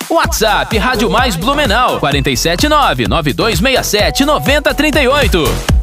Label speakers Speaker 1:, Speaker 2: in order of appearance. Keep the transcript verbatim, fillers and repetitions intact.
Speaker 1: WhatsApp Rádio Mais Blumenau quatro sete nove, nove dois seis sete, nove zero três oito.